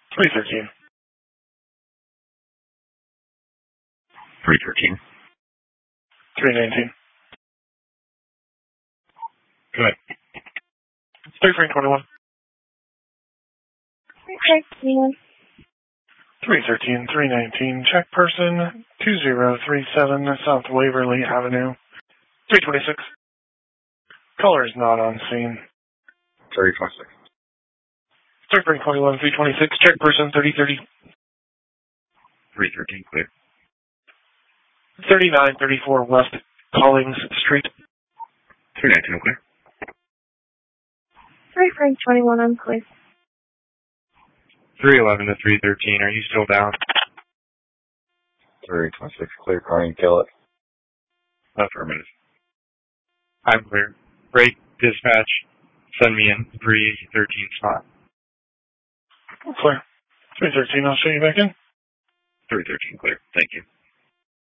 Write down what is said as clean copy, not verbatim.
313. 313. 319. Go ahead. 3321. Okay, 313, 319, check person 2037 South Waverly Avenue. 326. Caller is not on scene. 326. 3321, 326, check person 3030. 313, clear. 3934 West Collings Street. 319, clear. 3321, I'm clear. 311 to 313, are you still down? 326, clear, car and kill it. Affirmative. I'm clear. Break dispatch. Send me in 313 spot. Clear. 313, I'll show you back in. 313, clear. Thank you.